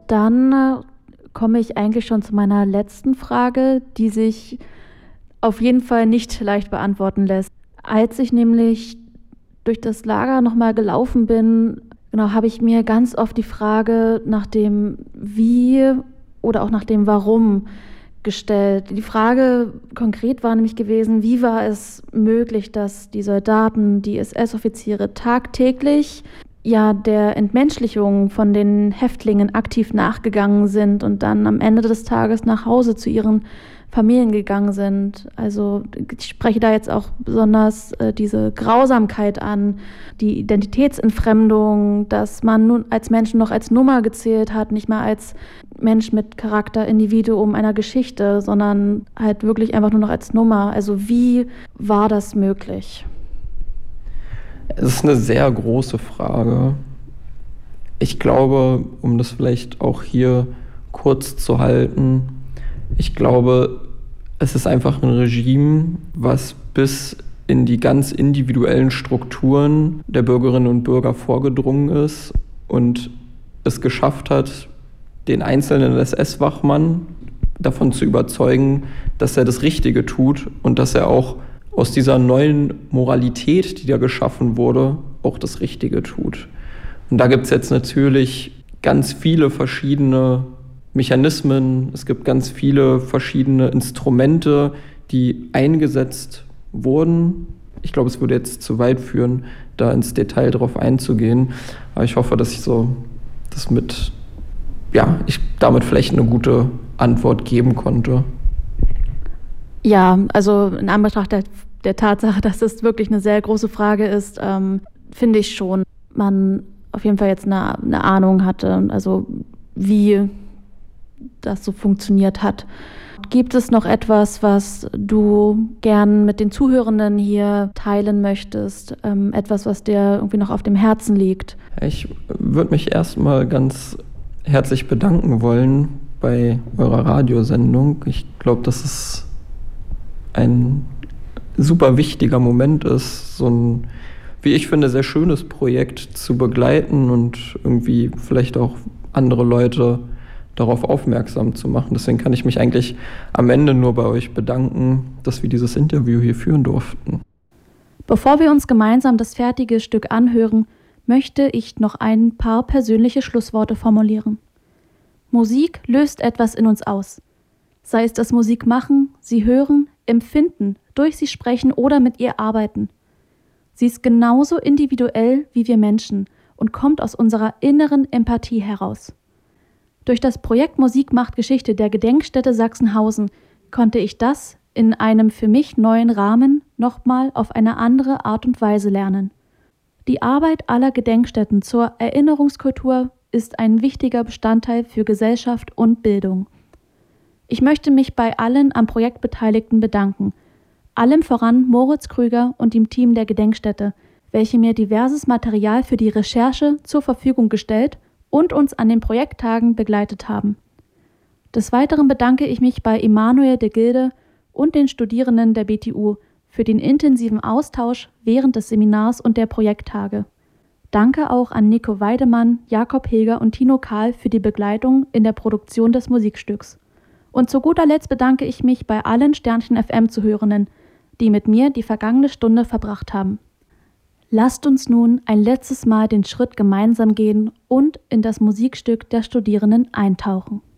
Dann komme ich eigentlich schon zu meiner letzten Frage, die sich auf jeden Fall nicht leicht beantworten lässt. Als ich nämlich durch das Lager nochmal gelaufen bin, genau, habe ich mir ganz oft die Frage nach dem Wie oder auch nach dem Warum gestellt. Die Frage konkret war nämlich gewesen, wie war es möglich, dass die Soldaten, die SS-Offiziere tagtäglich der Entmenschlichung von den Häftlingen aktiv nachgegangen sind und dann am Ende des Tages nach Hause zu ihren Familien gegangen sind. Also ich spreche da jetzt auch besonders diese Grausamkeit an, die Identitätsentfremdung, dass man nun als Menschen noch als Nummer gezählt hat, nicht mehr als Mensch mit Charakter, Individuum einer Geschichte, sondern halt wirklich einfach nur noch als Nummer. Also wie war das möglich? Es ist eine sehr große Frage. Ich glaube, um das vielleicht auch hier kurz zu halten, ich glaube, es ist einfach ein Regime, was bis in die ganz individuellen Strukturen der Bürgerinnen und Bürger vorgedrungen ist und es geschafft hat, den einzelnen SS-Wachmann davon zu überzeugen, dass er das Richtige tut und dass er auch aus dieser neuen Moralität, die da geschaffen wurde, auch das Richtige tut. Und da gibt es jetzt natürlich ganz viele verschiedene Mechanismen, es gibt ganz viele verschiedene Instrumente, die eingesetzt wurden. Ich glaube, es würde jetzt zu weit führen, da ins Detail drauf einzugehen. Aber ich hoffe, dass ich ich damit vielleicht eine gute Antwort geben konnte. Ja, also in Anbetracht der Tatsache, dass es wirklich eine sehr große Frage ist, finde ich schon, man auf jeden Fall jetzt eine Ahnung hatte, also wie das so funktioniert hat. Gibt es noch etwas, was du gern mit den Zuhörenden hier teilen möchtest? Etwas, was dir irgendwie noch auf dem Herzen liegt? Ich würde mich erstmal ganz herzlich bedanken wollen bei eurer Radiosendung. Ich glaube, dass es ein super wichtiger Moment ist, so ein, wie ich finde, sehr schönes Projekt zu begleiten und irgendwie vielleicht auch andere Leute darauf aufmerksam zu machen. Deswegen kann ich mich eigentlich am Ende nur bei euch bedanken, dass wir dieses Interview hier führen durften. Bevor wir uns gemeinsam das fertige Stück anhören, möchte ich noch ein paar persönliche Schlussworte formulieren. Musik löst etwas in uns aus. Sei es das Musik machen, sie hören, empfinden, durch sie sprechen oder mit ihr arbeiten. Sie ist genauso individuell wie wir Menschen und kommt aus unserer inneren Empathie heraus. Durch das Projekt Musik macht Geschichte der Gedenkstätte Sachsenhausen konnte ich das in einem für mich neuen Rahmen nochmal auf eine andere Art und Weise lernen. Die Arbeit aller Gedenkstätten zur Erinnerungskultur ist ein wichtiger Bestandteil für Gesellschaft und Bildung. Ich möchte mich bei allen am Projekt Beteiligten bedanken, allem voran Moritz Krüger und dem Team der Gedenkstätte, welche mir diverses Material für die Recherche zur Verfügung gestellt und uns an den Projekttagen begleitet haben. Des Weiteren bedanke ich mich bei Emanuel de Gilde und den Studierenden der BTU für den intensiven Austausch während des Seminars und der Projekttage. Danke auch an Nico Weidemann, Jakob Hilger und Tino Kahl für die Begleitung in der Produktion des Musikstücks. Und zu guter Letzt bedanke ich mich bei allen Sternchen FM-Zuhörenden, die mit mir die vergangene Stunde verbracht haben. Lasst uns nun ein letztes Mal den Schritt gemeinsam gehen und in das Musikstück der Studierenden eintauchen.